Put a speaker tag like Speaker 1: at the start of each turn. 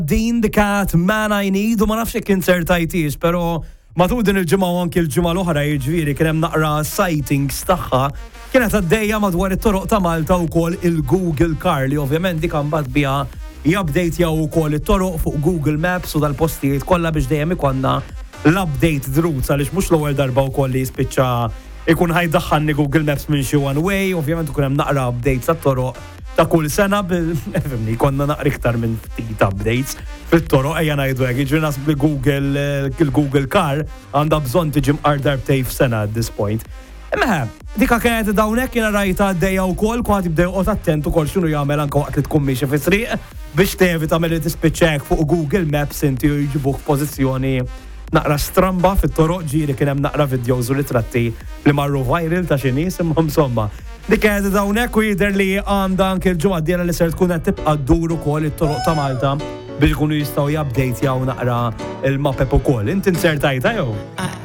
Speaker 1: Din kat Man I Need u ma nafx jekk insertajtix, pero matul din il-ġimgħa u anke l-ġimgħa l-oħra jiġifieri kien hemm naqra sightings tagħha kienet għaddejja madwar it-toroq ta' Malta wkoll il-Google Car li ovvjament dik mbagħad biha jabdejt jew ukoll it-toroq fuq Google Maps u dal-postijiet kollha biex dejjem ikollna l-update routes għaliex mhux l-ewwel darba wkoll li jispiċċa ikun ħajdaħħalni Google Maps minn xi one way, ovvjament ikun hemm naqra updates tat-toroq ta' kull sena fimni konna naqra iktar minn ftit updates fit-toroq ejja ngħidu hekk, jiġri nasb li il-Google Car għandha bżonn tiġi mqardar btej f'sena at this point. Imma dika kienet dawnek jiena rajta għaddejja wkoll kwa tibdew qod attent ukoll x'inhu jagħmel anke waqt li tkun mixi fi-triq biex tevita milli tispiċċa hekk fuq Google Maps inti jġibuk f'pożizzjoni naqra stramba fit-toroq ġieli kien hemm naqra videos u ritratti li marru viral ta' xi nies imma insomma. Dik qed dawnek u jidher li għandha anke l-ġimgħa d-dieħla li ser tkun qed tibqa' ddur ukoll it-toroq ta' Malta biex ikunu jistgħu jabdejtjaw naqra il-mapep ukoll. Inti insertajta jew?